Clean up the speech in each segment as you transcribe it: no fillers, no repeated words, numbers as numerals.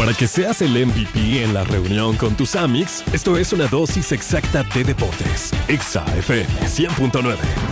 Para que seas el MVP en la reunión con tus amigos, esto es una dosis exacta de deportes. Exa FM 100.9.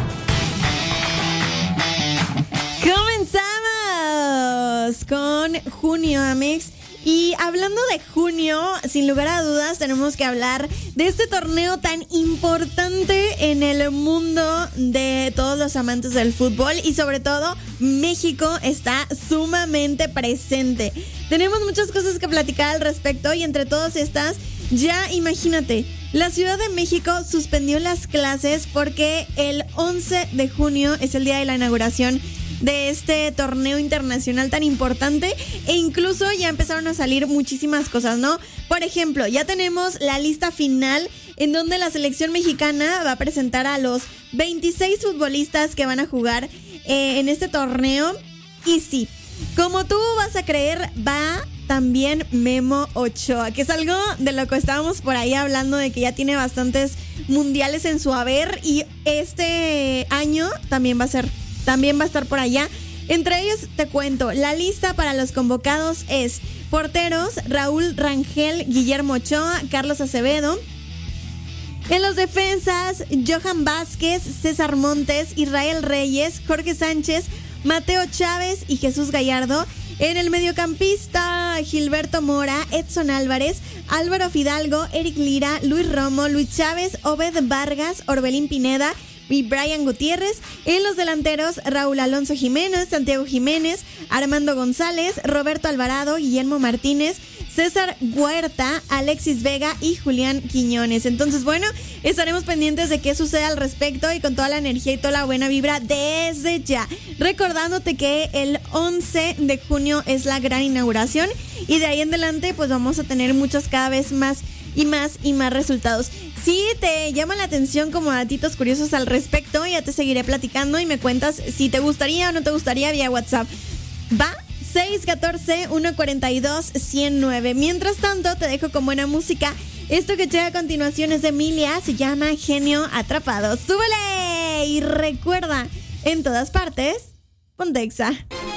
Comenzamos con junio, amigos. Y hablando de junio, sin lugar a dudas, tenemos que hablar de este torneo tan importante en el mundo de todos los amantes del fútbol y sobre todo México está sumamente presente. Tenemos muchas cosas que platicar al respecto y entre todas estas, ya imagínate, la Ciudad de México suspendió las clases porque el 11 de junio es el día de la inauguración de este torneo internacional tan importante e incluso ya empezaron a salir muchísimas cosas, ¿no? Por ejemplo, ya tenemos la lista final en donde la selección mexicana va a presentar a los 26 futbolistas que van a jugar en este torneo. Y sí, como tú vas a creer, va también Memo Ochoa, que es algo de lo que estábamos por ahí hablando, de que ya tiene bastantes mundiales en su haber y este año también va a estar por allá. Entre ellos te cuento, la lista para los convocados es porteros, Raúl Rangel, Guillermo Ochoa, Carlos Acevedo. En los defensas, Johan Vázquez, César Montes, Israel Reyes, Jorge Sánchez, Mateo Chávez y Jesús Gallardo. En el mediocampista, Gilberto Mora, Edson Álvarez, Álvaro Fidalgo, Eric Lira, Luis Romo, Luis Chávez, Obed Vargas, Orbelín Pineda y Brian Gutiérrez. En los delanteros, Raúl Alonso Jiménez, Santiago Jiménez, Armando González, Roberto Alvarado, Guillermo Martínez, César Huerta, Alexis Vega y Julián Quiñones. Entonces, bueno, estaremos pendientes de qué sucede al respecto y con toda la energía y toda la buena vibra desde ya. Recordándote que el 11 de junio es la gran inauguración y de ahí en adelante pues vamos a tener muchos cada vez más y más resultados. Si te llama la atención como datitos curiosos al respecto, ya te seguiré platicando y me cuentas si te gustaría o no te gustaría vía WhatsApp. Va 614-142-109. Mientras tanto, te dejo con buena música. Esto que llega a continuación es de Emilia, se llama Genio Atrapado. ¡Súbele! Y recuerda, en todas partes, ponte Exa.